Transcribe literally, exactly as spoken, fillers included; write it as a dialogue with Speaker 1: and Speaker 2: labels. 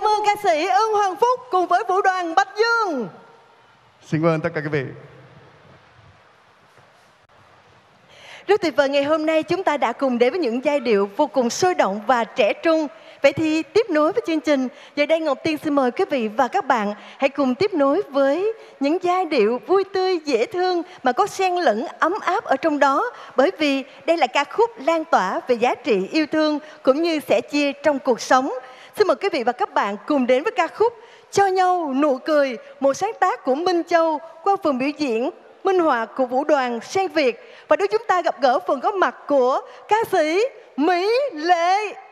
Speaker 1: Cảm ơn ca sĩ Ưng Hoàng Phúc cùng với vũ đoàn Bạch Dương.
Speaker 2: Xin cảm ơn tất cả quý vị.
Speaker 1: Rất tuyệt vời, ngày hôm nay chúng ta đã cùng đến với những giai điệu vô cùng sôi động và trẻ trung. Vậy thì tiếp nối với chương trình, giờ đây Ngọc Tiên xin mời quý vị và các bạn hãy cùng tiếp nối với những giai điệu vui tươi, dễ thương mà có xen lẫn ấm áp ở trong đó. Bởi vì đây là ca khúc lan tỏa về giá trị yêu thương cũng như sẻ chia trong cuộc sống. Xin mời quý vị và các bạn cùng đến với ca khúc Cho nhau nụ cười, một sáng tác của Minh Châu qua phần biểu diễn minh họa của vũ đoàn Sen Việt. Và nếu chúng ta gặp gỡ phần góp mặt của ca sĩ Mỹ Lệ.